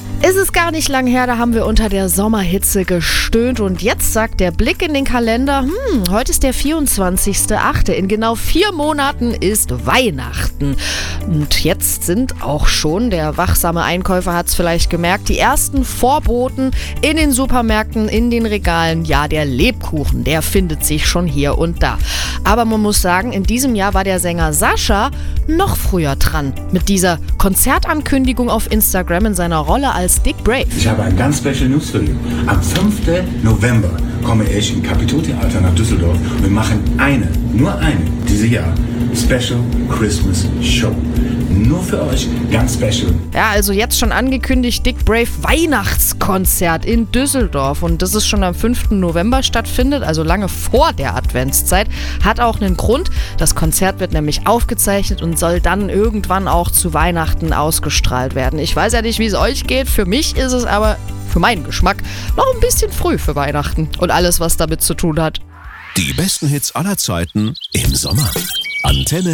Es ist gar nicht lang her, da haben wir unter der Sommerhitze gestöhnt und jetzt sagt der Blick in den Kalender, heute ist der 24.8. In genau 4 Monaten ist Weihnachten. Und jetzt sind auch schon, der wachsame Einkäufer hat es vielleicht gemerkt, die ersten Vorboten in den Supermärkten, in den Regalen. Ja, der Lebkuchen, der findet sich schon hier und da. Aber man muss sagen, in diesem Jahr war der Sänger Sascha noch früher dran mit dieser Konzertankündigung auf Instagram in seiner Rolle als Dick Brave. Ich habe ein ganz Special News für dich. Am 5. November komme ich im Kapitoltheater nach Düsseldorf und wir machen nur eine, dieses Jahr, Special Christmas Show. Nur für euch, ganz special. Ja, also jetzt schon angekündigt, Dick Brave Weihnachtskonzert in Düsseldorf. Und das ist schon am 5. November stattfindet, also lange vor der Adventszeit. Hat auch einen Grund. Das Konzert wird nämlich aufgezeichnet und soll dann irgendwann auch zu Weihnachten ausgestrahlt werden. Ich weiß ja nicht, wie es euch geht. Für mich ist es aber, für meinen Geschmack, noch ein bisschen früh für Weihnachten. Und alles, was damit zu tun hat. Die besten Hits aller Zeiten im Sommer. Antenne